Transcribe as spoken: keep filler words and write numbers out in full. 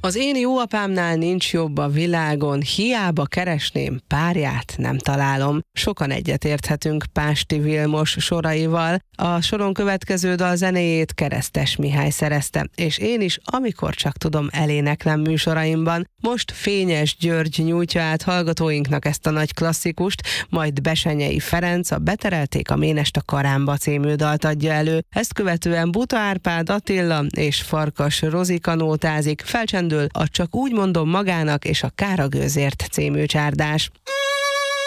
Az én jó apámnál nincs jobb a világon, hiába keresném, párját nem találom. Sokan egyetérthetünk Pásti Vilmos soraival. A soron következő dal zenéjét Keresztes Mihály szerezte, és én is, amikor csak tudom, eléneklem műsoraimban. Most Fényes György nyújtja át hallgatóinknak ezt a nagy klasszikust, majd Besenyei Ferenc a Beterelték a ménest a karámba című dalt adja elő. Ezt követően Buta Árpád Attila és Farkas Rozika nótázik, felcsendül a Csak úgy mondom magának és a Káragőzért című csárdás.